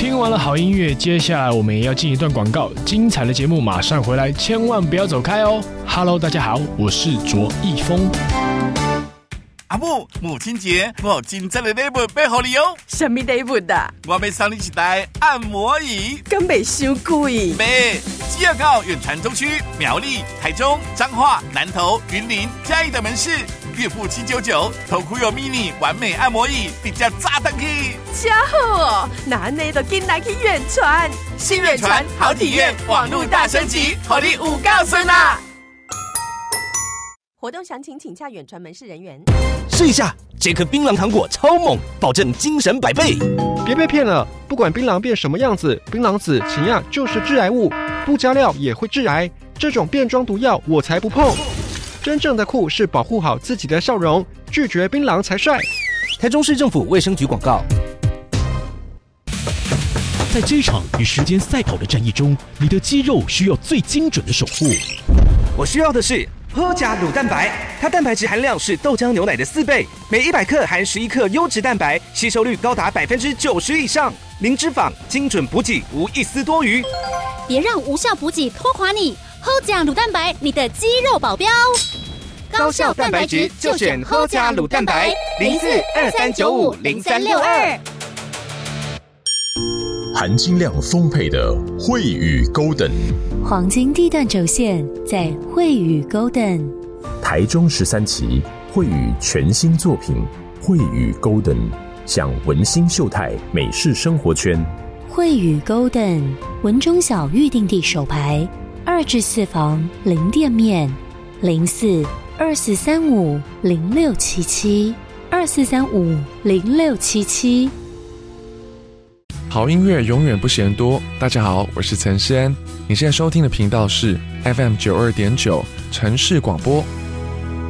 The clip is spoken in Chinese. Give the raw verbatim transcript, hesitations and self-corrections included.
听完了好音乐，接下来我们也要进一段广告，精彩的节目马上回来，千万不要走开哦。Hello， 大家好，我是卓一峰。 阿母，母亲节我有真正的礼物要给你哦。 什么礼物啊？ 我要送你一台按摩椅， 敢袂伤贵？ 袂，只要到远传中区、苗栗、台中、彰化、南投、云林、嘉义的门市，月付七九九，头箍有 mini 完美按摩椅，直接炸登去。 真好哦！那安尼就紧来去远传， 新远传好体验，网络大升级，让你有够顺啊！ 活动详情请洽远传门市人员。 试一下这颗槟榔糖果，超猛，保证精神百倍。 别被骗了，不管槟榔变什么样子，槟榔籽、芹亚就是致癌物，不加料也会致癌。这种变装毒药我才不碰。真正的酷是保护好自己的笑容，拒绝槟榔才帅。 台中市政府卫生局广告。 在这场与时间赛跑的战役中，你的肌肉需要最精准的守护。 我需要的是喝甲乳蛋白，它蛋白质含量是豆浆牛奶的四倍，每一百克含十一克优质蛋白，吸收率高达百分之九十以上，零脂肪，精准补给，无一丝多余。 别让无效补给拖垮你，喝甲乳蛋白，你的肌肉保镖。 高效蛋白质就选喝甲乳蛋白，零四二三九五零三六二。 含金量丰沛的惠宇 Golden， 黄金地段轴线在惠宇 Golden。 台中十三期惠宇全新作品惠宇 Golden， 享文心秀泰美式生活圈。 惠宇 Golden 文中小预定地首排，二至四房零店面，零四二四三五零六七七二四三五零六七七。 好音乐永远不嫌多。大家好，我是陈诗安，你现在收听的频道是 F M 九二点九 城市广播。